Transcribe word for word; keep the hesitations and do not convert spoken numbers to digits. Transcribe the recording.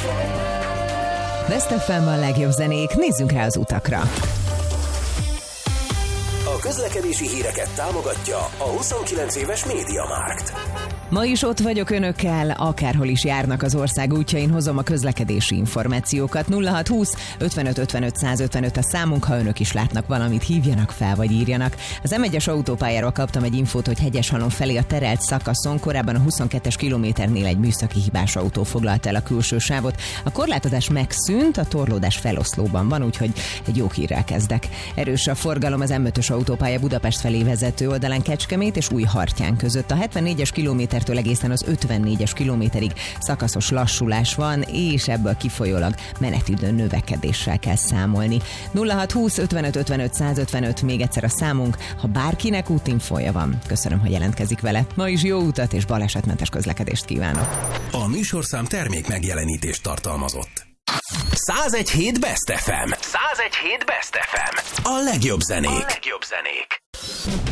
Best ef em a legjobb zenék, nézzünk rá az utakra. A közlekedési híreket támogatja a huszonkilenc éves MediaMarkt. Ma is ott vagyok önökkel, akárhol is járnak az ország útjain, hozom a közlekedési információkat. nulla hat húsz ötvenöt ötvenöt száz ötvenöt a számunk, ha önök is látnak valamit, hívjanak fel vagy írjanak. Az em egyes autópályáról kaptam egy infót, hogy Hegyeshalom felé a terelt szakaszon korábban a huszonkettes kilométernél egy műszaki hibás autó foglalta el a külső sávot. A korlátozás megszűnt, a torlódás feloszlóban van, úgyhogy egy jó hírrel kezdek. Erős a forgalom az em ötös autópálya Budapest felé vezető oldalán Kecskemét és Újhartyán között. A hetvennégyes kilométertől egészen az ötvennégyes kilométerig szakaszos lassulás van, és ebből kifolyólag menetidő növekedéssel kell számolni. nulla hat húsz ötvenöt ötvenöt száz ötvenöt még egyszer a számunk, ha bárkinek útinfója van. Köszönöm, hogy jelentkezik vele. Ma is jó utat és balesetmentes közlekedést kívánok. A műsorszám termék megjelenítést tartalmazott. százegy hét Best ef em. százegy hét Best ef em. A legjobb zenék. A legjobb zenék.